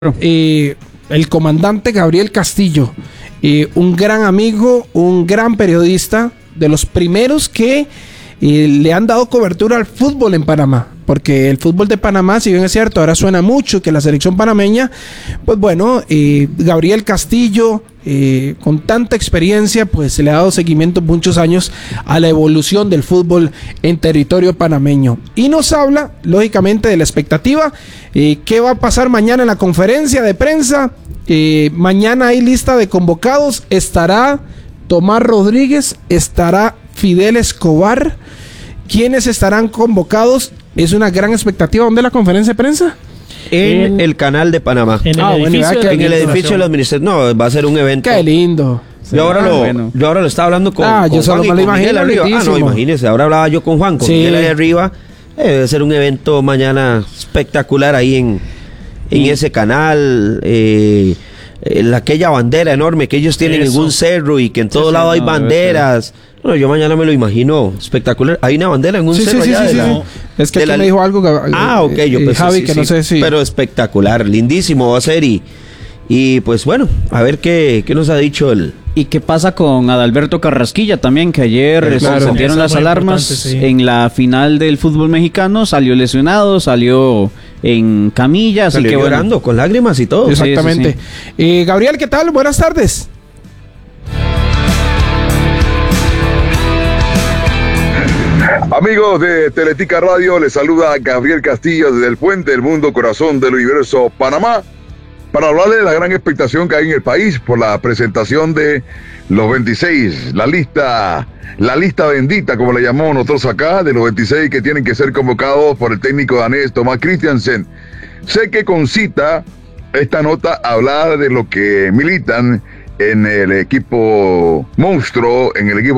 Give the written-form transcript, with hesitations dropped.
El comandante Gabriel Castillo, un gran amigo, un gran periodista, de los primeros que le han dado cobertura al fútbol en Panamá, porque el fútbol de Panamá, si bien es cierto, ahora suena mucho que la selección panameña, pues bueno, Gabriel Castillo, con tanta experiencia, pues se le ha dado seguimiento muchos años a la evolución del fútbol en territorio panameño. Y nos habla, lógicamente, de la expectativa, qué va a pasar mañana en la conferencia de prensa. Mañana hay lista de convocados, estará Tomás Rodríguez, estará Fidel Escobar. ¿Quiénes estarán convocados? Es una gran expectativa. ¿Dónde la conferencia de prensa? En el canal de Panamá. En el edificio de la administración. No, va a ser un evento. Qué lindo. Yo ahora lo estaba hablando con yo solo Juan me lo con Miguel imagino. arriba. No, imagínese. Ahora hablaba yo con Juan, con Miguel ahí arriba. Debe ser un evento mañana espectacular ahí en ese canal. Aquella bandera enorme que ellos tienen en un cerro y que en todo lado hay banderas. Bueno, yo mañana me lo imagino espectacular. Hay una bandera en un cerro allá. Es que aquí me dijo algo ok, yo pensé, Javi, que no sé si... Pero espectacular, lindísimo va a ser y pues bueno, a ver qué nos ha dicho él. ¿Y qué pasa con Adalberto Carrasquilla también? Que ayer se encendieron las alarmas en la final del fútbol mexicano, salió lesionado, salió en camilla, así salió que llorando, con lágrimas y todo. Exactamente. Sí. Gabriel, ¿qué tal? Buenas tardes. Amigos de Teletica Radio, les saluda Gabriel Castillo desde el Puente del Mundo, corazón del universo Panamá, para hablarles de la gran expectación que hay en el país por la presentación de los 26, la lista bendita, como le llamamos nosotros acá, de los 26 que tienen que ser convocados por el técnico danés Thomas Christiansen. Sé que concita esta nota hablar de lo que militan en el equipo monstruo, en el equipo